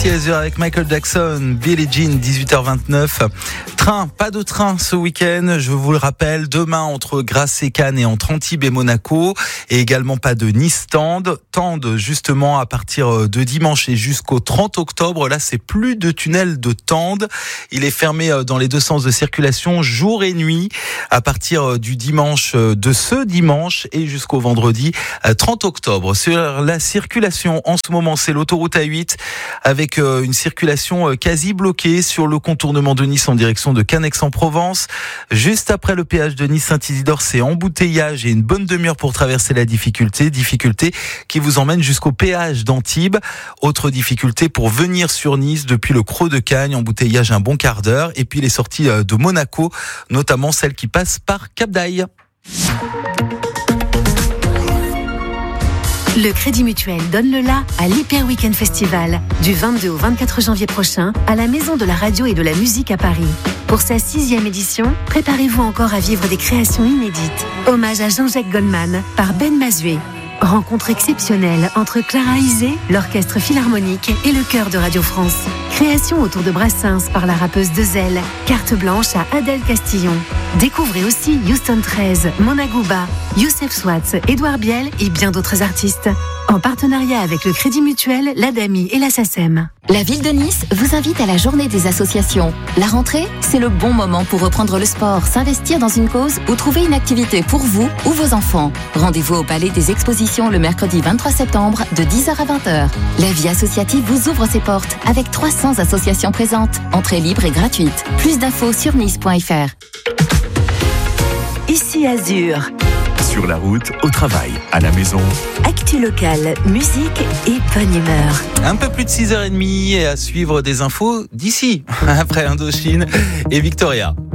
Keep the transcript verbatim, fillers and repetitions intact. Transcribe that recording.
Ici Azure avec Michael Jackson, Billie Jean, dix-huit heures vingt-neuf. Train, pas de train ce week-end, je vous le rappelle, demain entre Grasse et Cannes et entre Antibes et Monaco, et également pas de Nice-Tende. Tende justement à partir de dimanche et jusqu'au trente octobre, là c'est plus de tunnel de Tende. Il est fermé dans les deux sens de circulation jour et nuit à partir du dimanche, de ce dimanche et jusqu'au vendredi trente octobre. Sur la circulation en ce moment, c'est l'autoroute A huit avec une circulation quasi bloquée sur le contournement de Nice en direction de Cannes-Aix-en-Provence. Juste après le péage de Nice-Saint-Isidore, c'est embouteillage et une bonne demi-heure pour traverser la difficulté. Difficulté qui vous emmène jusqu'au péage d'Antibes. Autre difficulté pour venir sur Nice depuis le Creux de Cagnes, embouteillage un bon quart d'heure. Et puis les sorties de Monaco, notamment celles qui passent par Cap d'Aille. Le Crédit Mutuel donne le la à l'Hyper Weekend Festival du vingt-deux au vingt-quatre janvier prochain à la Maison de la Radio et de la Musique à Paris. Pour sa sixième édition, préparez-vous encore à vivre des créations inédites. Hommage à Jean-Jacques Goldman par Ben Mazué. Rencontre exceptionnelle entre Clara Isé, l'Orchestre Philharmonique et le Chœur de Radio France. Création autour de Brassens par la rappeuse Dezel. Carte blanche à Adèle Castillon. Découvrez aussi Houston treize, Mona Gouba, Youssef Swatz, Édouard Biel et bien d'autres artistes. En partenariat avec le Crédit Mutuel, l'Adami et la SACEM. La ville de Nice vous invite à la journée des associations. La rentrée, c'est le bon moment pour reprendre le sport, s'investir dans une cause ou trouver une activité pour vous ou vos enfants. Rendez-vous au Palais des Expositions le mercredi vingt-trois septembre de dix heures à vingt heures. La vie associative vous ouvre ses portes avec trois cents associations présentes. Entrée libre et gratuite. Plus d'infos sur nice point f r. Ici Azure. Sur la route, au travail, à la maison. Actu locale, musique et bonne humeur. Un peu plus de six heures trente et à suivre des infos d'ici, après Indochine et Victoria.